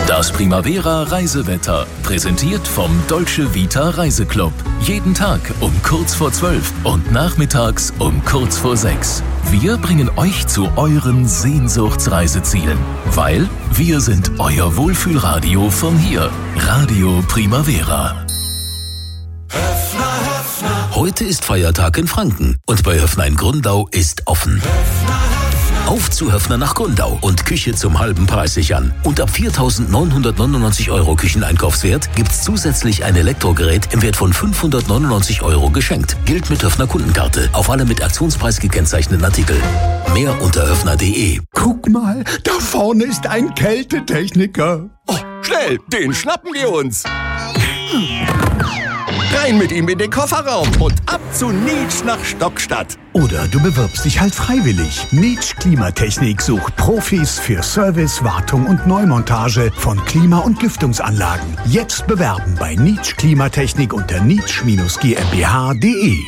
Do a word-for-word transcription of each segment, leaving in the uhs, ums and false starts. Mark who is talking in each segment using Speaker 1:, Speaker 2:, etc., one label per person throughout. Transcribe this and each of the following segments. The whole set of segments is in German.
Speaker 1: Das Primavera Reisewetter, präsentiert vom Dolce Vita Reiseclub. Jeden Tag um kurz vor zwölf und nachmittags um kurz vor sechs. Wir bringen euch zu euren Sehnsuchtsreisezielen, weil wir sind euer Wohlfühlradio von hier. Radio Primavera. Heute ist Feiertag in Franken und bei Höfner in Gründau ist offen. Auf zu Höfner nach Gründau und Küche zum halben Preis sichern. Und ab viertausendneunhundertneunundneunzig Euro Kücheneinkaufswert gibt's zusätzlich ein Elektrogerät im Wert von fünfhundertneunundneunzig Euro geschenkt. Gilt mit Höfner Kundenkarte auf alle mit Aktionspreis gekennzeichneten Artikel. Mehr unter höfner punkt de.
Speaker 2: Guck mal, da vorne ist ein Kältetechniker.
Speaker 3: Oh, schnell, den schnappen wir uns. Rein mit ihm in den Kofferraum und ab zu Nietsch nach Stockstadt.
Speaker 2: Oder du bewirbst dich halt freiwillig. Nietsch Klimatechnik sucht Profis für Service, Wartung und Neumontage von Klima- und Lüftungsanlagen. Jetzt bewerben bei Nietsch Klimatechnik unter nietsch Bindestrich g m b h punkt de.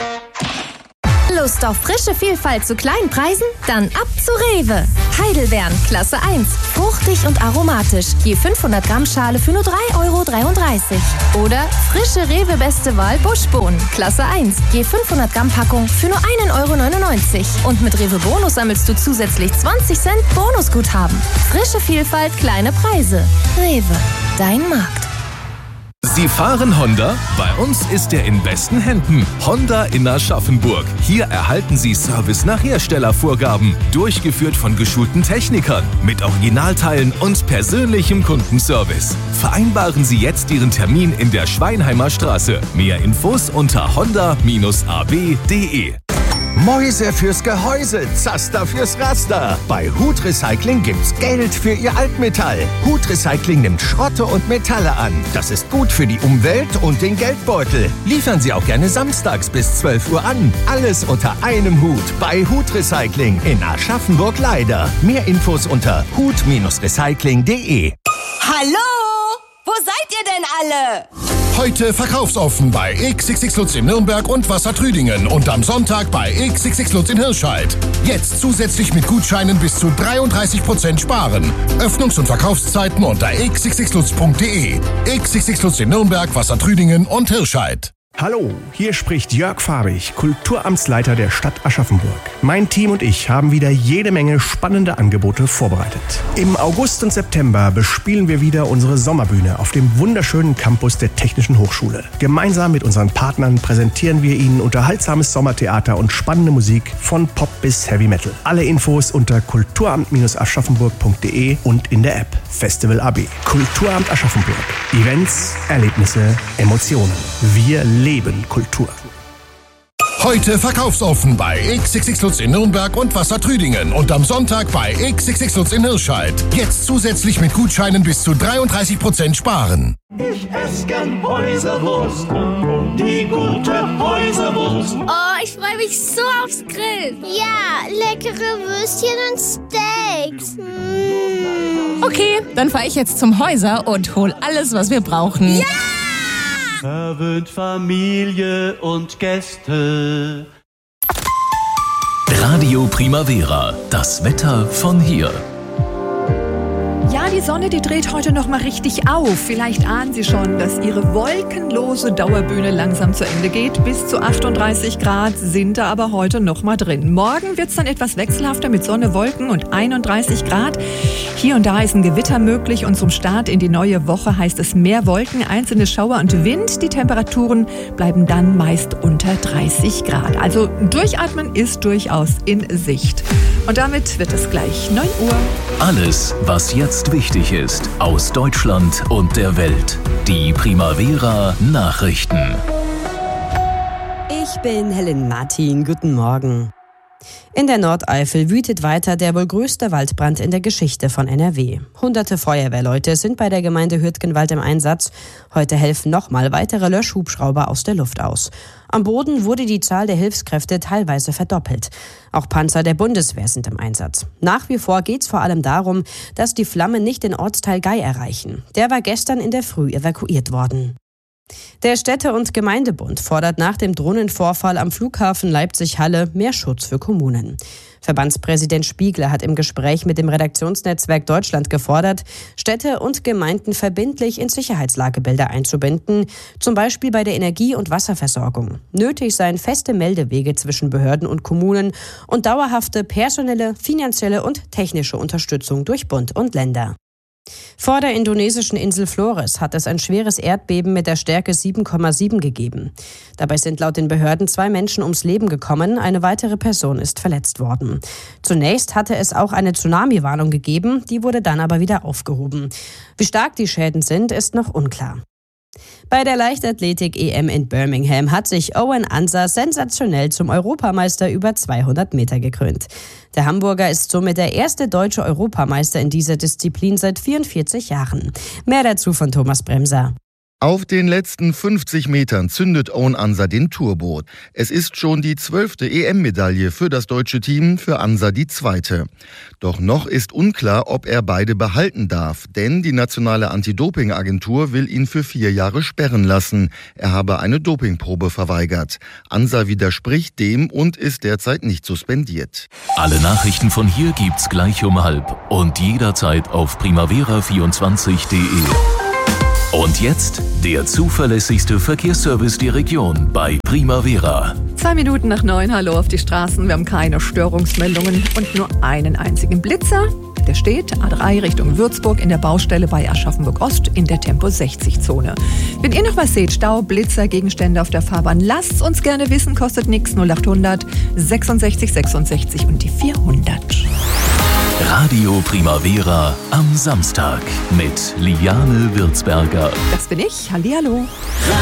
Speaker 4: Lust auf frische Vielfalt zu kleinen Preisen? Dann ab zu Rewe. Heidelbeeren, Klasse eins. Fruchtig und aromatisch. Je fünfhundert Gramm Schale für nur drei Euro dreiunddreißig. Oder frische Rewe Beste Wahl Buschbohnen, Klasse eins. Je fünfhundert Gramm Packung für nur ein Euro neunundneunzig. Und mit Rewe Bonus sammelst du zusätzlich zwanzig Cent Bonusguthaben. Frische Vielfalt, kleine Preise. Rewe, dein Markt.
Speaker 1: Sie fahren Honda? Bei uns ist er in besten Händen. Honda in Aschaffenburg. Hier erhalten Sie Service nach Herstellervorgaben. Durchgeführt von geschulten Technikern. Mit Originalteilen und persönlichem Kundenservice. Vereinbaren Sie jetzt Ihren Termin in der Schweinheimer Straße. Mehr Infos unter honda Bindestrich a b punkt de.
Speaker 3: Mäuse fürs Gehäuse, Zaster fürs Raster. Bei Hut Recycling gibt's Geld für Ihr Altmetall. Hut Recycling nimmt Schrotte und Metalle an. Das ist gut für die Umwelt und den Geldbeutel. Liefern Sie auch gerne samstags bis zwölf Uhr an. Alles unter einem Hut bei Hut Recycling in Aschaffenburg-Leider. Mehr Infos unter hut Bindestrich recycling punkt de.
Speaker 5: Hallo? Wo seid ihr denn alle?
Speaker 6: Heute verkaufsoffen bei X X X Lutz in Nürnberg und Wassertrüdingen und am Sonntag bei X X X Lutz in Hirscheid. Jetzt zusätzlich mit Gutscheinen bis zu dreiunddreißig Prozent sparen. Öffnungs- und Verkaufszeiten unter x x x lutz punkt de. X X X Lutz in Nürnberg, Wassertrüdingen und Hirscheid.
Speaker 7: Hallo, hier spricht Jörg Fahrig, Kulturamtsleiter der Stadt Aschaffenburg. Mein Team und ich haben wieder jede Menge spannende Angebote vorbereitet. Im August und September bespielen wir wieder unsere Sommerbühne auf dem wunderschönen Campus der Technischen Hochschule. Gemeinsam mit unseren Partnern präsentieren wir Ihnen unterhaltsames Sommertheater und spannende Musik von Pop bis Heavy Metal. Alle Infos unter kulturamt Bindestrich aschaffenburg punkt de und in der App Festival A B. Kulturamt Aschaffenburg. Events, Erlebnisse, Emotionen. Wir leben Kultur.
Speaker 6: Heute verkaufsoffen bei X X X Lutz in Nürnberg und Wassertrüdingen und am Sonntag bei X X X Lutz in Hirscheid. Jetzt zusätzlich mit Gutscheinen bis zu dreiunddreißig Prozent sparen.
Speaker 8: Ich esse gern Häuserwurst, die gute Häuserwurst.
Speaker 9: Oh, ich freue mich so aufs Grillen. Ja, leckere Würstchen und Steaks. Mm.
Speaker 10: Okay, dann fahre ich jetzt zum Häuser und hol alles, was wir brauchen.
Speaker 9: Ja!
Speaker 8: Verwöhnt Familie und Gäste.
Speaker 1: Radio Primavera, das Wetter von hier.
Speaker 11: Ja, die Sonne, die dreht heute noch mal richtig auf. Vielleicht ahnen Sie schon, dass Ihre wolkenlose Dauerbühne langsam zu Ende geht. Bis zu achtunddreißig Grad sind da aber heute noch mal drin. Morgen wird's dann etwas wechselhafter mit Sonne, Wolken und einunddreißig Grad. Hier und da ist ein Gewitter möglich und zum Start in die neue Woche heißt es mehr Wolken, einzelne Schauer und Wind. Die Temperaturen bleiben dann meist unter dreißig Grad. Also durchatmen ist durchaus in Sicht. Und damit wird es gleich neun Uhr.
Speaker 1: Alles, was jetzt wichtig ist, aus Deutschland und der Welt. Die Primavera Nachrichten.
Speaker 12: Ich bin Helen Martin. Guten Morgen. In der Nordeifel wütet weiter der wohl größte Waldbrand in der Geschichte von N R W. Hunderte Feuerwehrleute sind bei der Gemeinde Hürtgenwald im Einsatz. Heute helfen nochmal weitere Löschhubschrauber aus der Luft aus. Am Boden wurde die Zahl der Hilfskräfte teilweise verdoppelt. Auch Panzer der Bundeswehr sind im Einsatz. Nach wie vor geht es vor allem darum, dass die Flammen nicht den Ortsteil Gei erreichen. Der war gestern in der Früh evakuiert worden. Der Städte- und Gemeindebund fordert nach dem Drohnenvorfall am Flughafen Leipzig-Halle mehr Schutz für Kommunen. Verbandspräsident Spiegler hat im Gespräch mit dem Redaktionsnetzwerk Deutschland gefordert, Städte und Gemeinden verbindlich in Sicherheitslagebilder einzubinden, zum Beispiel bei der Energie- und Wasserversorgung. Nötig seien feste Meldewege zwischen Behörden und Kommunen und dauerhafte personelle, finanzielle und technische Unterstützung durch Bund und Länder. Vor der indonesischen Insel Flores hat es ein schweres Erdbeben mit der Stärke sieben Komma sieben gegeben. Dabei sind laut den Behörden zwei Menschen ums Leben gekommen, eine weitere Person ist verletzt worden. Zunächst hatte es auch eine Tsunami-Warnung gegeben, die wurde dann aber wieder aufgehoben. Wie stark die Schäden sind, ist noch unklar. Bei der Leichtathletik-E M in Birmingham hat sich Owen Ansa sensationell zum Europameister über zweihundert Meter gekrönt. Der Hamburger ist somit der erste deutsche Europameister in dieser Disziplin seit vierundvierzig Jahren. Mehr dazu von Thomas Bremser.
Speaker 13: Auf den letzten fünfzig Metern zündet Owen Ansa den Turbo. Es ist schon die zwölfte E M-Medaille für das deutsche Team, für Ansa die zweite. Doch noch ist unklar, ob er beide behalten darf, denn die nationale Anti-Doping-Agentur will ihn für vier Jahre sperren lassen. Er habe eine Dopingprobe verweigert. Ansa widerspricht dem und ist derzeit nicht suspendiert.
Speaker 1: Alle Nachrichten von hier gibt's gleich um halb und jederzeit auf primavera vierundzwanzig punkt de. Und jetzt der zuverlässigste Verkehrsservice der Region bei Primavera.
Speaker 11: Zwei Minuten nach neun, hallo auf die Straßen. Wir haben keine Störungsmeldungen und nur einen einzigen Blitzer. Der steht A drei Richtung Würzburg in der Baustelle bei Aschaffenburg-Ost in der Tempo sechzig Zone. Wenn ihr noch was seht, Stau, Blitzer, Gegenstände auf der Fahrbahn, lasst uns gerne wissen, kostet nichts, null achthundert sechsundsechzig sechsundsechzig und die vierhundert.
Speaker 1: Radio Primavera am Samstag mit Liane Würzberger.
Speaker 11: Das bin ich, hallihallo.